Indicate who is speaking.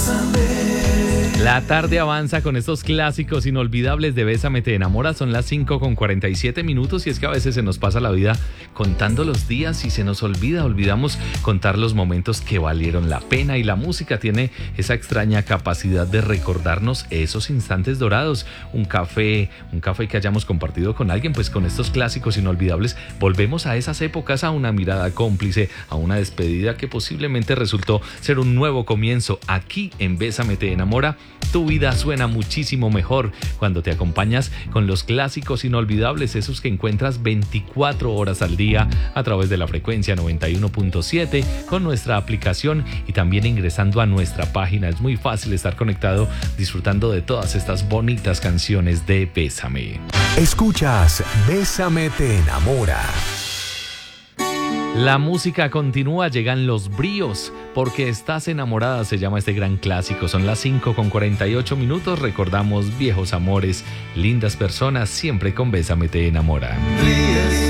Speaker 1: La tarde avanza con estos clásicos inolvidables de Bésame te enamora. Son las 5:47 y es que a veces se nos pasa la vida contando los días y se nos olvidamos contar los momentos que valieron la pena, y la música tiene esa extraña capacidad de recordarnos esos instantes dorados. Un café que hayamos compartido con alguien, pues con estos clásicos inolvidables volvemos a esas épocas, a una mirada cómplice, a una despedida que posiblemente resultó ser un nuevo comienzo. Aquí en Bésame te enamora, tu vida suena muchísimo mejor cuando te acompañas con los clásicos inolvidables, esos que encuentras 24 horas al día a través de la frecuencia 91.7, con nuestra aplicación y también ingresando a nuestra página. Es muy fácil estar conectado disfrutando de todas estas bonitas canciones de Bésame.
Speaker 2: Escuchas Bésame te enamora.
Speaker 1: La música continúa, llegan los bríos, porque estás enamorada, se llama este gran clásico. Son las 5:48, recordamos viejos amores, lindas personas, siempre con Bésame te enamora.